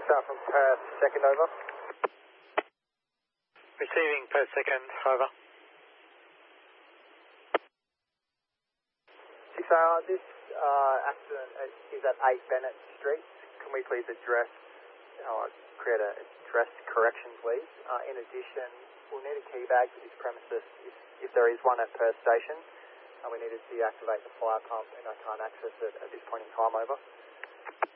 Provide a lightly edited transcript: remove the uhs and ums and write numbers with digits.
Start from Perth, second over. Receiving Perth second, over. So this accident is at 8 Bennett Street. Can we please create a address correction, please? In addition, we'll need a key bag for this premises if there is one at Perth Station. We need to deactivate the fire pump and I can't access it at this point in time, over.